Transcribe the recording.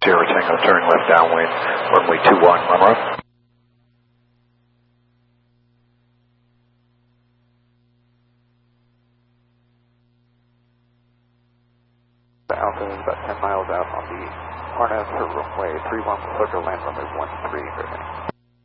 Sierra Tango, turn left downwind, runway 21, run. The Alpha is about 10 miles out on the RNAV for runway 31, clear to land runway 13.